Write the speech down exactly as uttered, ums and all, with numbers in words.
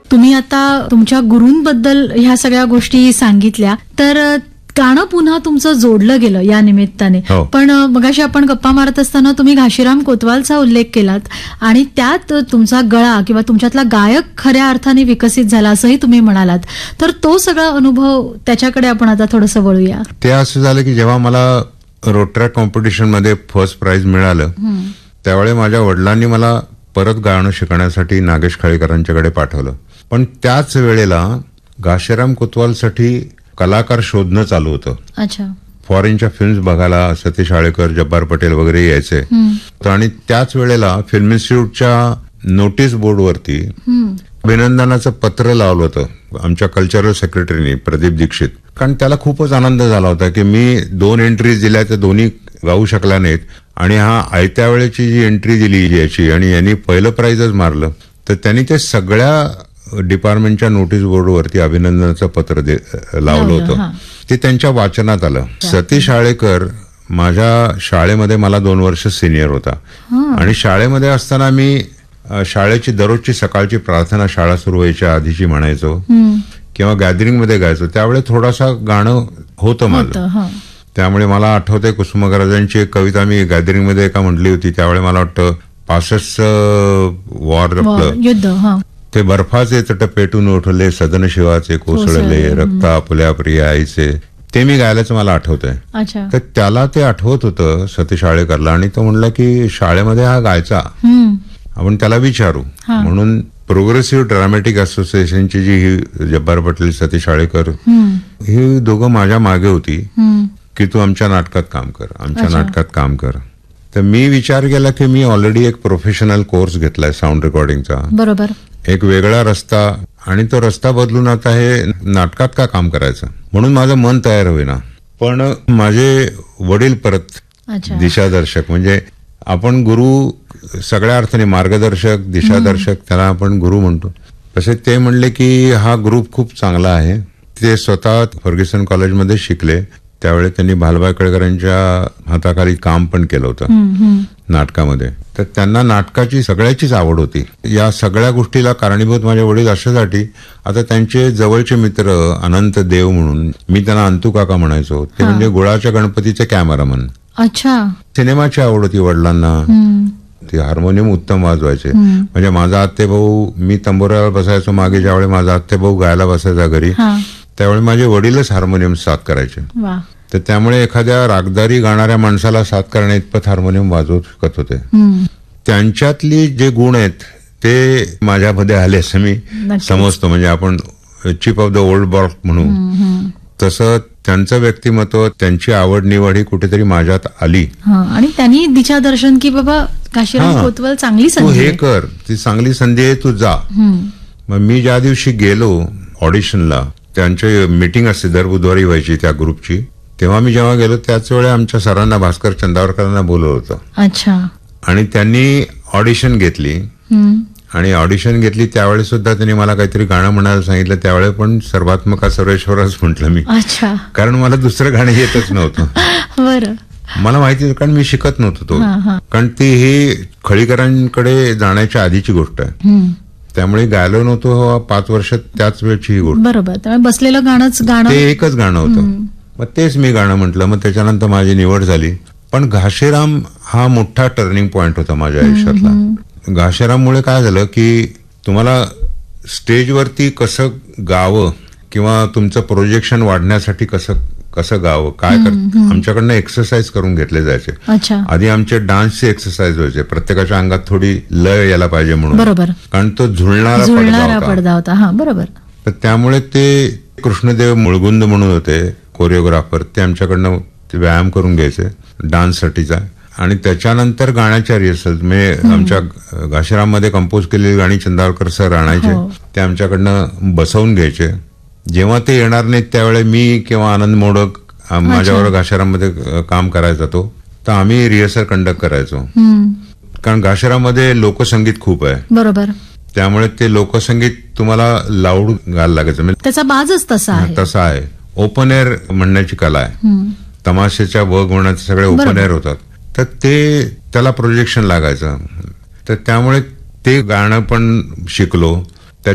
तुम्ही आता तुमच्या गुरूंबद्दल ह्या सगळ्या गोष्टी सांगितल्या, तर गाणं पुन्हा तुमचं जोडलं गेलं या निमित्ताने. हो. पण मगाशी आपण गप्पा मारत असताना तुम्ही घाशीराम कोतवालचा उल्लेख केलात आणि त्यात तुमचा गळा किंवा तुमच्यातला गायक खऱ्या अर्थाने विकसित झाला असंही तुम्ही म्हणालात. तर तो सगळा अनुभव त्याच्याकडे आपण आता थोडंसं वळूया. ते असं झालं की जेव्हा मला रोड ट्रॅक कॉम्पिटिशन मध्ये फर्स्ट प्राइज मिळालं, त्यावेळी माझ्या वडिलांनी मला परत गाणं शिकण्यासाठी नागेश खाळीकरांच्याकडे पाठवलं. पण त्याच वेळेला घाशीराम कोतवालसाठी कलाकार शोधणं चालू होतं. अच्छा. फॉरेनच्या फिल्म्स बघायला सतीश आळेकर, जब्बार पटेल वगैरे यायचे. आणि त्याच वेळेला फिल्म इन्स्टिट्यूटच्या नोटीस बोर्डवरती अभिनंदनाचं पत्र लावलं होतं आमच्या कल्चरल सेक्रेटरीनी प्रदीप दीक्षित. कारण त्याला खूपच आनंद झाला होता की मी दोन एंट्रीज दिल्या, त्या दोन्ही गाऊ शकल्या नाहीत आणि हा आयत्या वेळेची जी एंट्री दिली याची आणि यांनी पहिलं प्राइजच मारलं. तर त्यांनी ते सगळ्या डिपार्टमेंटच्या नोटीस बोर्डवरती अभिनंदनाचं पत्र लावलं होतं. ते त्यांच्या वाचनात आलं. सतीश आळेकर माझ्या शाळेमध्ये मला दोन वर्ष सिनियर होता आणि शाळेमध्ये असताना मी शाळेची दररोजची सकाळची प्रार्थना शाळा सुरू व्हायच्या आधीची म्हणायचो किंवा गॅदरिंगमध्ये गायचो. त्यावेळी थोडासा गाणं होतं माझं. त्यामुळे मला आठवतंय कुसुमाग्रजांची एक कविता मी गॅदरिंगमध्ये एका म्हटली होती. त्यावेळी मला वाटतं पासष्ट वॉर आपलं युद्ध, ते बर्फाचे तट पेटून उठले, सदन शिवाचे कोसळले, रक्त आपल्या प्रिय आईचे, ते मी गायल्याचं मला आठवतंय. तर त्याला ते आठवत होतं सतीश आळेकरला आणि तो म्हणला की शाळेमध्ये हा गायचा, आपण त्याला विचारू. म्हणून प्रोग्रेसिव्ह ड्रामॅटिक असोसिएशनची जी ही जब्बार पटेल, सतीश आळेकर ही दोघं माझ्या मागे होती की तू आमच्या नाटकात काम कर, आमच्या नाटकात काम कर. तर मी विचार केला की मी ऑलरेडी एक प्रोफेशनल कोर्स घेतलाय साऊंड रेकॉर्डिंगचा, बरोबर, एक वेगळा रस्ता, आणि तो रस्ता बदलून आता हे नाटकात का काम करायचं, म्हणून माझं मन तयार होईना. पण माझे वडील परत दिशादर्शक, म्हणजे आपण गुरु सगळ्या अर्थाने मार्गदर्शक, दिशादर्शक त्याला आपण गुरु म्हणतो, तसे ते म्हणले की हा ग्रुप खूप चांगला आहे. ते स्वतः फर्ग्युसन कॉलेजमध्ये शिकले. त्यावेळी त्यांनी भालबाई केळकरांच्या हाताखाली काम पण केलं होतं नाटकामध्ये. तर त्यांना नाटकाची सगळ्याचीच आवड होती. या सगळ्या गोष्टीला कारणीभूत माझे वडील अशासाठी, आता त्यांचे जवळचे मित्र अनंत देव म्हणून, मी त्यांना अंतू काका म्हणायचो, ते म्हणजे गुळाच्या गणपतीचे कॅमेरामन. अच्छा. सिनेमाची आवड होती वडिलांना. ते हार्मोनियम उत्तम वाजवायचे. म्हणजे माझा आत्ते भाऊ, मी तंबोऱ्यावर बसायचो मागे, ज्यावेळी माझा आत्ते भाऊ गायला बसायचा घरी, त्यावेळी माझे वडीलच हार्मोनियम साथ करायचे. तर त्यामुळे एखाद्या रागदारी गाणाऱ्या माणसाला साथ करण्या इतपत हार्मोनियम वाजवू शकत होते. त्यांच्यातली जे गुण आहेत ते माझ्यामध्ये आले असं मी समजतो. म्हणजे आपण chip of the old block म्हणू, तसं त्यांचं व्यक्तिमत्व, त्यांची आवड निवड ही कुठेतरी माझ्यात आली. आणि त्यांनी दिशादर्शन की बाबा घाशीराम कोतवाल चांगली संधी, तू हे कर, ती चांगली संधी आहे, तू जा. मग मी ज्या दिवशी गेलो ऑडिशनला, त्यांची मीटिंग असते दर बुधवारी व्हायची त्या ग्रुपची, तेव्हा मी जेव्हा गेलो त्याच वेळी आमच्या सरांना, भास्कर चंदावरकरांना बोलवलं होतं. अच्छा. आणि त्यांनी ऑडिशन घेतली आणि ऑडिशन घेतली त्यावेळी सुद्धा त्यांनी मला काहीतरी गाणं म्हणायला सांगितलं. त्यावेळी पण सर्वात्मका सर्वेश्वरच म्हटलं मी. अच्छा. कारण मला दुसरं गाणं येतच नव्हतं. बरं. मला माहिती, कारण मी शिकत नव्हतो तो. कारण ती ही खळीकरांकडे जाण्याच्या आधीची गोष्ट आहे, त्यामुळे गायलो नव्हतो पाच वर्ष, त्याच वेळची ही गोष्ट. बरोबर. त्यामुळे बसलेलं गाणंच गाणं, ते एकच गाणं होतं. मग तेच मी गाणं म्हटलं. मग त्याच्यानंतर माझी निवड झाली. पण घाशीराम हा मोठा टर्निंग पॉइंट होता माझ्या आयुष्यातला. घाशीराममुळे काय झालं की तुम्हाला स्टेजवरती कसं गावं किंवा तुमचं प्रोजेक्शन वाढण्यासाठी कसं कसं गावं, काय करत, आमच्याकडनं एक्सरसाइज करून घेतले जायचे. आधी आमचे डान्सचे एक्सरसाइज व्हायचे, प्रत्येकाच्या अंगात थोडी लय यायला पाहिजे म्हणून, बरोबर, कारण तो झुलणारा पडदा होता. बरोबर. तर त्यामुळे ते कृष्णदेव मुळगुंद म्हणून होते कोरिओग्राफर, ते आमच्याकडनं व्यायाम करून घ्यायचे डान्ससाठीचा. आणि त्याच्यानंतर गाण्याच्या रिहर्सल, म्हणजे आमच्या घाशीराममध्ये कंपोज केलेली गाणी चंदावरकर सर आणायचे, ते आमच्याकडनं बसवून घ्यायचे. जेव्हा ते येणार नाहीत त्यावेळी मी किंवा आनंद मोडक माझ्यावर घाशीराममध्ये काम करायचा तो, तर आम्ही रिहर्सल कंडक्ट करायचो. कारण घाशीरामध्ये लोकसंगीत खूप आहे. बरोबर. त्यामुळे ते लोकसंगीत तुम्हाला लाऊड गायला लागायचं, म्हणजे त्याचा बाजच तसा आहे. तसा आहे. ओपन एअर म्हणण्याची कला आहे. तमाशाच्या वर्ग होण्याचे सगळे ओपन एअर होतात. तर ते त्याला प्रोजेक्शन लागायचं. तर त्यामुळे ते गाणं पण शिकलो.